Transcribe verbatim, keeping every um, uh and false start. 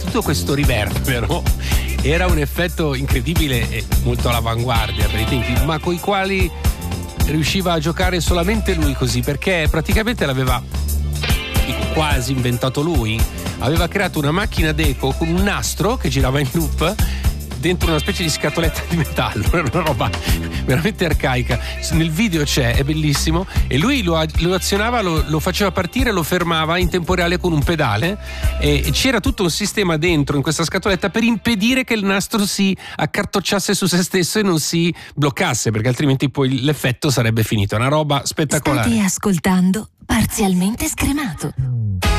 tutto questo riverbero era un effetto incredibile e molto all'avanguardia per i tempi, ma coi quali riusciva a giocare solamente lui così, perché praticamente l'aveva dico, quasi inventato lui. Aveva creato una macchina d'eco con un nastro che girava in loop dentro una specie di scatoletta di metallo, era una roba veramente arcaica. Nel video c'è, è bellissimo, e lui lo, lo azionava, lo, lo faceva partire, lo fermava in tempo reale con un pedale, e, e c'era tutto un sistema dentro in questa scatoletta per impedire che il nastro si accartocciasse su se stesso e non si bloccasse, perché altrimenti poi l'effetto sarebbe finito. Una roba spettacolare. State ascoltando Parzialmente Scremato.